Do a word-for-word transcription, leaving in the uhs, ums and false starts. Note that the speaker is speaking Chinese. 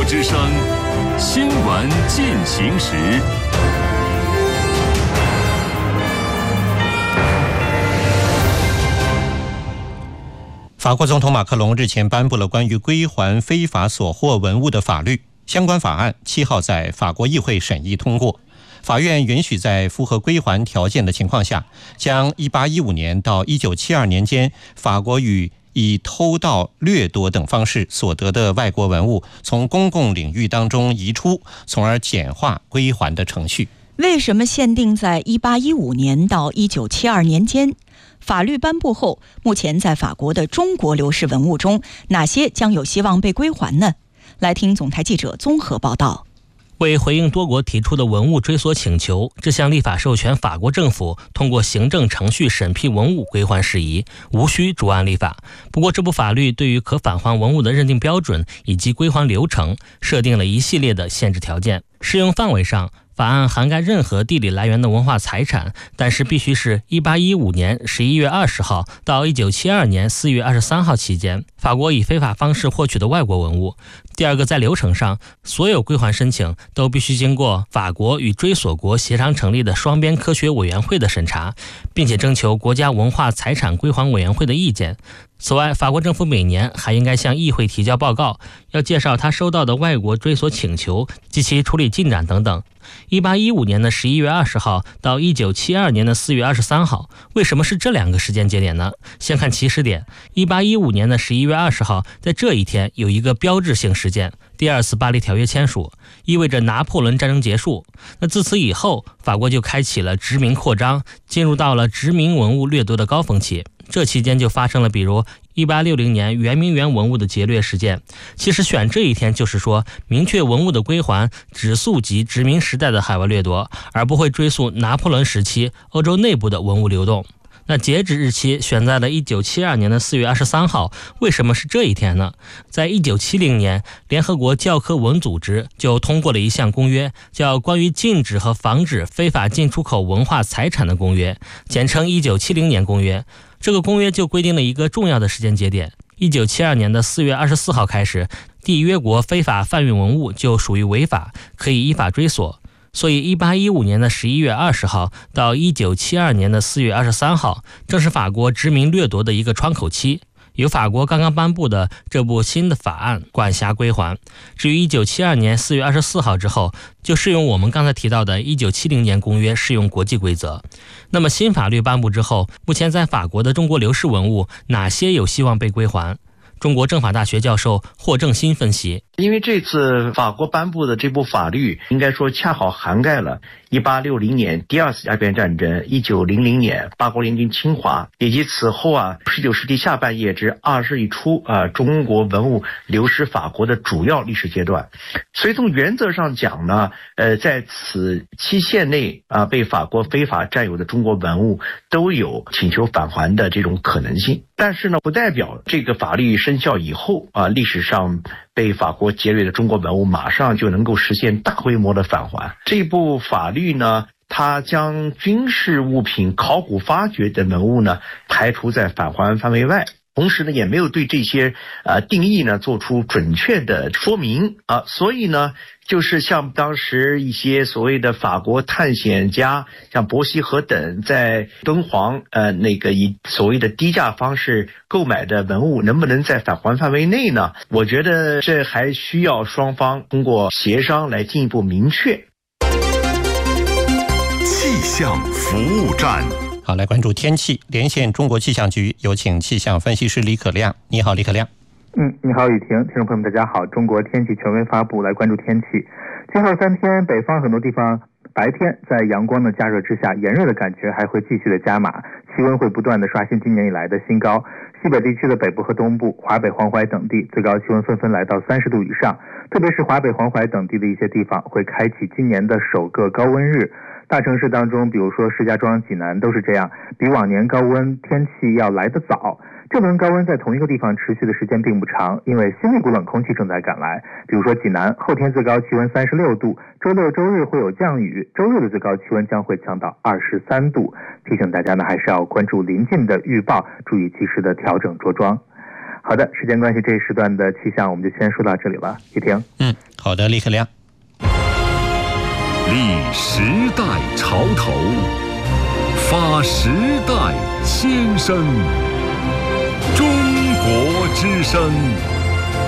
之声，新闻进行时。法国总统马克龙日前颁布了关于归还非法所获文物的法律，相关法案七号在法国议会审议通过。法院允许在符合归还条件的情况下，将一八一五年到一九七二年间法国与以偷盗、掠夺等方式所得的外国文物从公共领域当中移出，从而简化归还的程序。 为什么限定在一八一五年到一九七二年间？法律颁布后，目前在法国的中国流失文物中，哪些将有希望被归还呢？来听总台记者综合报道。 为回应多国提出的文物追索请求，这项立法授权法国政府通过行政程序审批文物归还事宜，无需逐案立法。不过，这部法律对于可返还文物的认定标准以及归还流程设定了一系列的限制条件。适用范围上，法案涵盖任何地理来源的文化财产，但是必须是一八一五年十一月二十号到一九七二年四月二十三号期间法国以非法方式获取的外国文物。第二个，在流程上，所有归还申请都必须经过法国与追索国协商成立的双边科学委员会的审查，并且征求国家文化财产归还委员会的意见。此外，法国政府每年还应该向议会提交报告，要介绍他收到的外国追索请求及其处理进展等等。一八一五年的十一月二十号到一九七二年的四月二十三号，为什么是这两个时间节点呢？先看起始点，一八一五年的十一月二十号，在这一天有一个标志性事件，第二次巴黎条约签署，意味着拿破仑战争结束。那自此以后，法国就开启了殖民扩张，进入到了殖民文物掠夺的高峰期。这期间就发生了比如一八六零年圆明园文物的劫掠事件。其实选这一天就是说，明确文物的归还只溯及殖民时代的海外掠夺，而不会追溯拿破仑时期欧洲内部的文物流动。那截止日期选在了一九七二年的四月二十三号，为什么是这一天呢？在一九七零年，联合国教科文组织就通过了一项公约，叫《关于禁止和防止非法进出口文化财产的公约》，简称一九七零年公约。这个公约就规定了一个重要的时间节点，一九七二年的四月二十四号开始，缔约国非法贩运文物就属于违法，可以依法追索。所以一八一五年的十一月二十号到一九七二年的四月二十三号，正是法国殖民掠夺的一个窗口期。由法国刚刚颁布的这部新的法案管辖归还。至于一九七二年四月二十四号之后，就适用我们刚才提到的一九七零年公约适用国际规则。那么新法律颁布之后，目前在法国的中国流失文物哪些有希望被归还？中国政法大学教授霍正新分析， 因为这次法国颁布的这部法律应该说恰好涵盖了一八六零年第二次鸦片战争、一九零零年八国联军侵华，以及此后啊十九世纪下半叶至二十世纪初啊中国文物流失法国的主要历史阶段。所以从原则上讲呢，呃在此期限内啊被法国非法占有的中国文物都有请求返还的这种可能性。但是呢，不代表这个法律生效以后啊历史上被法国劫掠的中国文物马上就能够实现大规模的返还。这部法律呢，它将军事物品、考古发掘等文物呢排除在返还范围外，同时呢也没有对这些呃定义呢做出准确的说明啊，所以呢就是像当时一些所谓的法国探险家，像伯希和等在敦煌呃那个以所谓的低价方式购买的文物，能不能在返还范围内呢？我觉得这还需要双方通过协商来进一步明确。 气象服务站， 好，来关注天气。连线中国气象局，有请气象分析师李可亮。你好，李可亮。 嗯，你好，雨婷，听众朋友们，大家好。中国天气权威发布，来关注天气。今后三天，北方很多地方白天在阳光的加热之下，炎热的感觉还会继续的加码，气温会不断的刷新今年以来的新高。西北地区的北部和东部、华北、黄淮等地，最高气温纷纷来到三十度以上，特别是华北、黄淮等地的一些地方会开启今年的首个高温日。大城市当中，比如说石家庄、济南都是这样，比往年高温天气要来得早。这轮高温在同一个地方持续的时间并不长，因为新一股冷空气正在赶来。比如说济南后天最高气温三十六度，周六周日会有降雨，周日的最高气温将会降到二十三度。提醒大家呢，还是要关注临近的预报，注意及时的调整着装。 好的，时间关系，这一时段的气象我们就先说到这里了。雨婷， 嗯，好的，李可亮。 立时代潮头，发时代先声，中国之声。